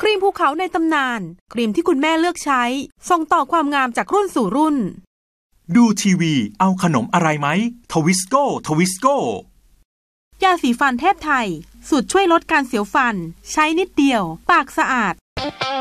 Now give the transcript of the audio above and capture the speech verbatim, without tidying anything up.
รีมภูเขาในตำนานครีมที่คุณแม่เลือกใช้ส่งต่อความงามจากรุ่นสู่รุ่นดูทีวีเอาขนมอะไรไหมทวิสโก้ทวิสโก้ยาสีฟันเทพไทยสูตรช่วยลดการเสียวฟันใช้นิดเดียวปากสะอาด